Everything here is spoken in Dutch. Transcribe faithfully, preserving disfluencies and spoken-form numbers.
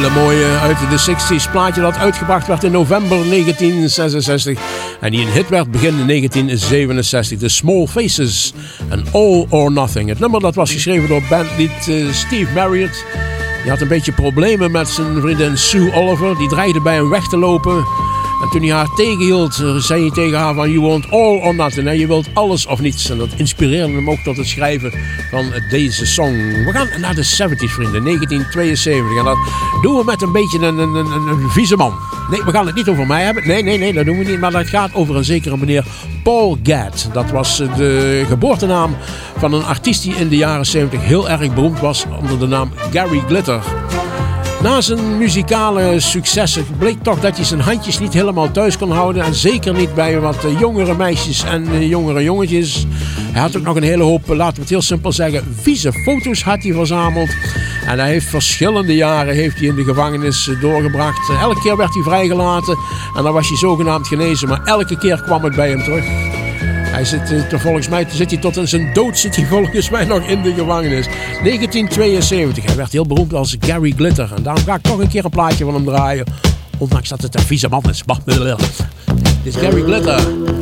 hele mooie uit de zestig's plaatje dat uitgebracht werd in november negentien zesenzestig en die een hit werd begin negentien zevenenzestig. The Small Faces en All or Nothing. Het nummer dat was geschreven door bandlid uh, Steve Marriott. Die had een beetje problemen met zijn vriendin Sue Oliver. Die dreigde bij hem weg te lopen. En toen hij haar tegenhield, zei hij tegen haar van you want all or nothing. En je wilt alles of niets. En dat inspireerde hem ook tot het schrijven van deze song. We gaan naar de zeventig's, vrienden. negentien tweeënzeventig. En dat doen we met een beetje een, een, een, een vieze man. Nee, we gaan het niet over mij hebben. Nee, nee, nee, dat doen we niet. Maar dat gaat over een zekere meneer Paul Gadd. Dat was de geboortenaam van een artiest die in de jaren zeventig heel erg beroemd was onder de naam Gary Glitter. Na zijn muzikale successen bleek toch dat hij zijn handjes niet helemaal thuis kon houden. En zeker niet bij wat jongere meisjes en jongere jongetjes. Hij had ook nog een hele hoop, laten we het heel simpel zeggen, vieze foto's had hij verzameld. En hij heeft verschillende jaren heeft hij in de gevangenis doorgebracht. Elke keer werd hij vrijgelaten en dan was hij zogenaamd genezen. Maar elke keer kwam het bij hem terug. Hij zit, uh, volgens mij zit hij tot in zijn dood zit hij volgens mij nog in de gevangenis. negentien tweeënzeventig. Hij werd heel beroemd als Gary Glitter. En daarom ga ik toch een keer een plaatje van hem draaien. Ondanks dat het een vieze man is. Dit is Gary Glitter.